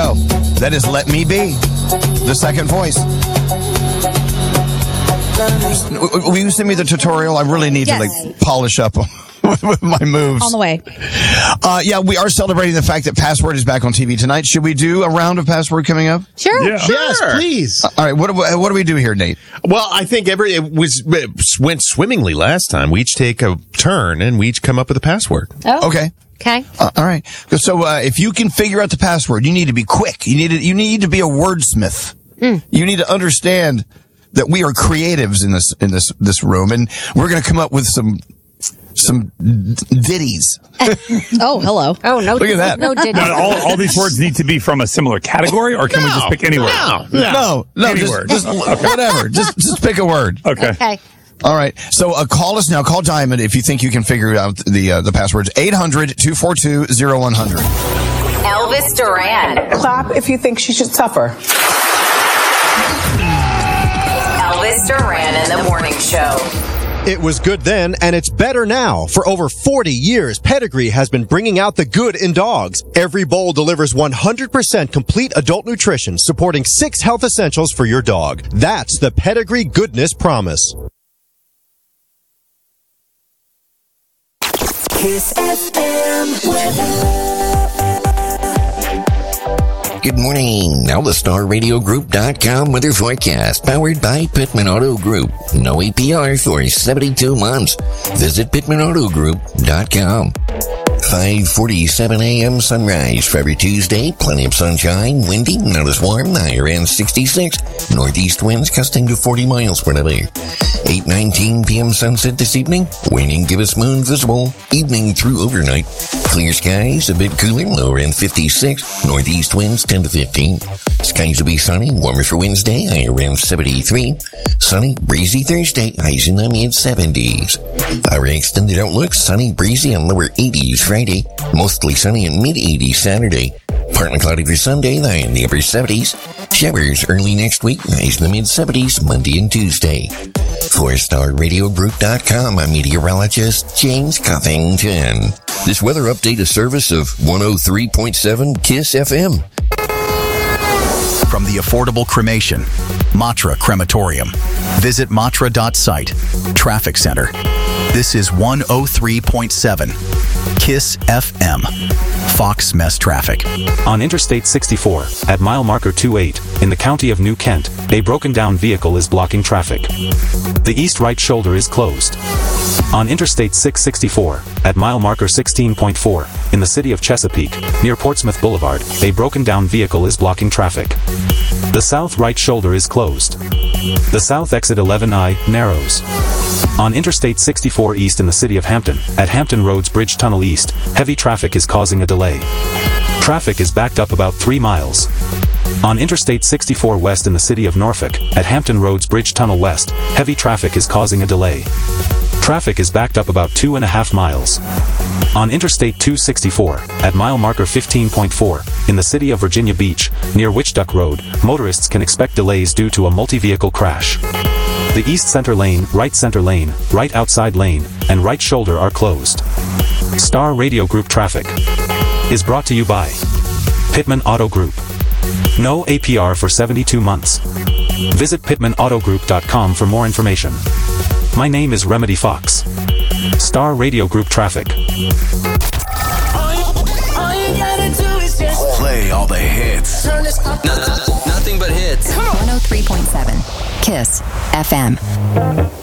go. That is Let Me Be, the second voice. Will you send me the tutorial? I really need to polish up with my moves. On the way. We are celebrating the fact that Password is back on TV tonight. Should we do a round of Password coming up? Sure. Yeah. Sure. Yes, please. All right. What do we do here, Nate? Well, I think it went swimmingly last time. We each take a turn and we each come up with a password. Oh. Okay. Okay. All right. So if you can figure out the password, you need to be quick. You need to be a wordsmith. You need to understand that we are creatives in this room, and we're going to come up with some ditties. Oh, hello. Oh, no. Look at that. No ditties. Now, all these words need to be from a similar category, or can we just pick any word? No. Any word. Just whatever. Just pick a word. Okay. All right. So call us now. Call Diamond if you think you can figure out the passwords. 800-242-0100. Elvis Duran. Clap if you think she should suffer. Elvis Duran in the morning show. It was good then, and it's better now. For over 40 years, Pedigree has been bringing out the good in dogs. Every bowl delivers 100% complete adult nutrition, supporting 6 health essentials for your dog. That's the Pedigree Goodness Promise. Kiss FM weather. Good morning. Now the StarRadioGroup.com weather forecast, powered by Pittman Auto Group. No APR for 72 months. Visit PittmanAutoGroup.com. 5:47 a.m. sunrise for every Tuesday. Plenty of sunshine, windy, not as warm. High around 66. Northeast winds gusting to 40 miles per hour. 8:19 p.m. sunset this evening. Waning gibbous moon visible. Evening through overnight. Clear skies, a bit cooler, low around 56. Northeast winds 10 to 15. Skies will be sunny, warmer for Wednesday, high around 73. Sunny, breezy Thursday, highs in the mid-70s. Our extended outlook, sunny, breezy, and lower 80s Friday. Mostly sunny and mid-80s Saturday. Partly cloudy for Sunday, high in the upper 70s. Showers early next week, highs in the mid-70s Monday and Tuesday. For StarRadioGroup.com, I'm meteorologist James Cuffington. This weather update is service of 103.7 KISS FM. From the affordable cremation, Matra Crematorium. Visit matra.site. Traffic Center. This is 103.7 KISS FM. Fox Mess Traffic. On Interstate 64, at mile marker 28, in the county of New Kent, a broken down vehicle is blocking traffic. The east right shoulder is closed. On Interstate 664, at mile marker 16.4, in the city of Chesapeake, near Portsmouth Boulevard, a broken down vehicle is blocking traffic. The south right shoulder is closed. The south exit 11I narrows. On Interstate 64 East in the city of Hampton, at Hampton Roads Bridge Tunnel East, heavy traffic is causing a delay. Traffic is backed up about 3 miles. On Interstate 64 West in the city of Norfolk, at Hampton Roads Bridge Tunnel West, heavy traffic is causing a delay. Traffic is backed up about 2.5 miles. On Interstate 264, at mile marker 15.4, in the city of Virginia Beach, near Witchduck Road, motorists can expect delays due to a multi-vehicle crash. The east center lane, right outside lane, and right shoulder are closed. Star Radio Group traffic is brought to you by Pittman Auto Group. No APR for 72 months. Visit PittmanAutoGroup.com for more information. My name is Remedy Fox. Star Radio Group traffic. Play all the hits. Nothing but hits. 103.7 KISS FM.